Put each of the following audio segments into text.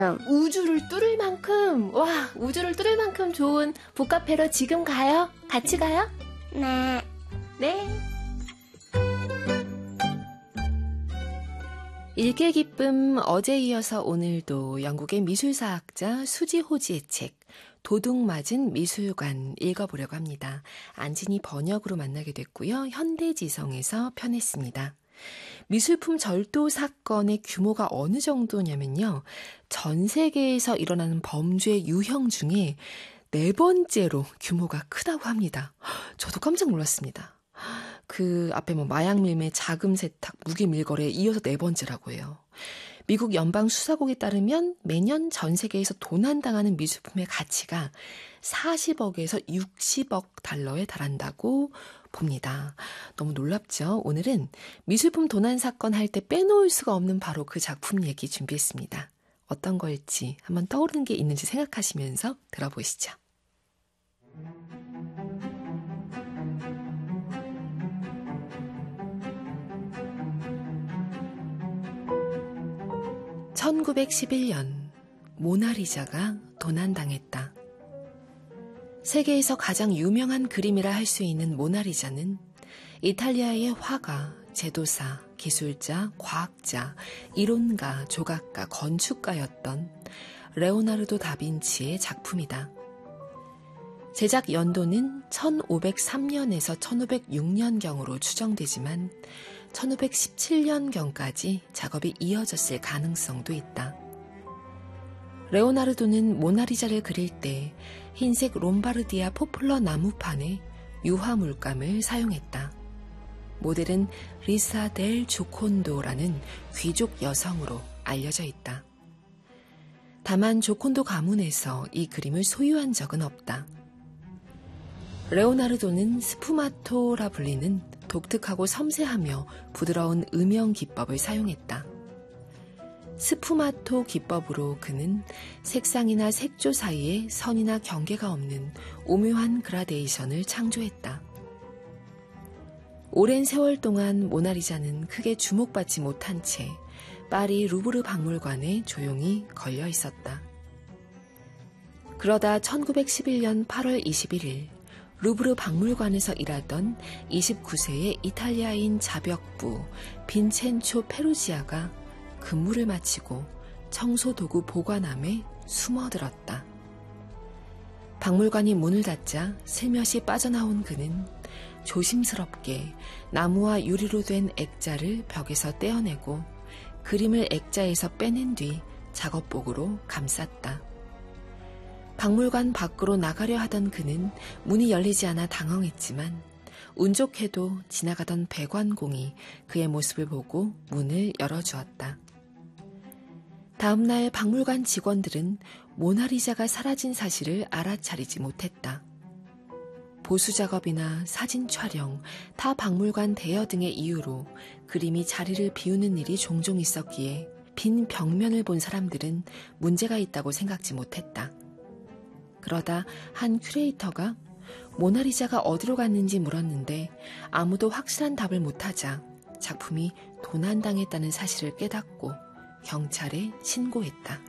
우주를 뚫을 만큼, 우주를 뚫을 만큼 좋은 북카페로 지금 가요? 같이 가요? 네. 네. 읽기의 기쁨, 어제 이어서 오늘도 영국의 미술사학자 수지 호지의 책 도둑맞은 미술관 읽어보려고 합니다. 안진이 번역으로 만나게 됐고요. 현대지성에서 편했습니다. 미술품 절도 사건의 규모가 어느 정도냐면요. 전 세계에서 일어나는 범죄 유형 중에 4번째로 규모가 크다고 합니다. 저도 깜짝 놀랐습니다. 그 앞에 마약 밀매, 자금 세탁, 무기 밀거래에 이어서 4번째라고 해요. 미국 연방수사국에 따르면 매년 전 세계에서 도난당하는 미술품의 가치가 40억에서 60억 달러에 달한다고 봅니다. 너무 놀랍죠? 오늘은 미술품 도난 사건 할 때 빼놓을 수가 없는 바로 그 작품 얘기 준비했습니다. 어떤 걸지 한번 떠오르는 게 있는지 생각하시면서 들어보시죠. (1911년) 모나리자가 도난당했다. 세계에서 가장 유명한 그림이라 할 수 있는 모나리자는 이탈리아의 화가, 제도사, 기술자, 과학자, 이론가, 조각가, 건축가였던 레오나르도 다빈치의 작품이다. 제작 연도는 1503년에서 1506년경으로 추정되지만 1517년경까지 작업이 이어졌을 가능성도 있다. 레오나르도는 모나리자를 그릴 때 흰색 롬바르디아 포플러 나무판에 유화 물감을 사용했다. 모델은 리사 델 조콘도라는 귀족 여성으로 알려져 있다. 다만 조콘도 가문에서 이 그림을 소유한 적은 없다. 레오나르도는 스푸마토라 불리는 독특하고 섬세하며 부드러운 음영 기법을 사용했다. 스푸마토 기법으로 그는 색상이나 색조 사이에 선이나 경계가 없는 오묘한 그라데이션을 창조했다. 오랜 세월 동안 모나리자는 크게 주목받지 못한 채 파리 루브르 박물관에 조용히 걸려 있었다. 그러다 1911년 8월 21일 루브르 박물관에서 일하던 29세의 이탈리아인 자벽부 빈첸초 페루지아가 근무를 마치고 청소도구 보관함에 숨어들었다. 박물관이 문을 닫자 슬며시 빠져나온 그는 조심스럽게 나무와 유리로 된 액자를 벽에서 떼어내고 그림을 액자에서 빼낸 뒤 작업복으로 감쌌다. 박물관 밖으로 나가려 하던 그는 문이 열리지 않아 당황했지만 운 좋게도 지나가던 배관공이 그의 모습을 보고 문을 열어주었다. 다음 날 박물관 직원들은 모나리자가 사라진 사실을 알아차리지 못했다. 보수 작업이나 사진 촬영, 타 박물관 대여 등의 이유로 그림이 자리를 비우는 일이 종종 있었기에 빈 벽면을 본 사람들은 문제가 있다고 생각지 못했다. 그러다 한 큐레이터가 모나리자가 어디로 갔는지 물었는데 아무도 확실한 답을 못하자 작품이 도난당했다는 사실을 깨닫고 경찰에 신고했다.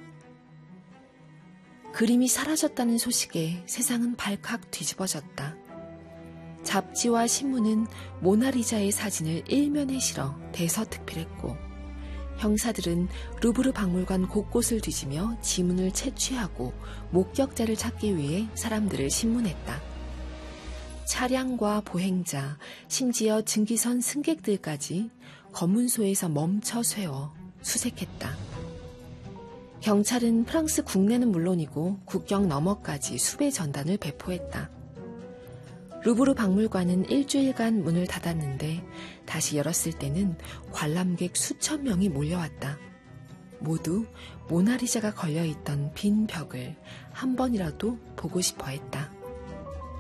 그림이 사라졌다는 소식에 세상은 발칵 뒤집어졌다. 잡지와 신문은 모나리자의 사진을 일면에 실어 대서특필했고 형사들은 루브르 박물관 곳곳을 뒤지며 지문을 채취하고 목격자를 찾기 위해 사람들을 신문했다. 차량과 보행자, 심지어 증기선 승객들까지 검문소에서 멈춰 세워 수색했다. 경찰은 프랑스 국내는 물론이고 국경 너머까지 수배 전단을 배포했다. 루브르 박물관은 일주일간 문을 닫았는데 다시 열었을 때는 관람객 수천 명이 몰려왔다. 모두 모나리자가 걸려있던 빈 벽을 한 번이라도 보고 싶어 했다.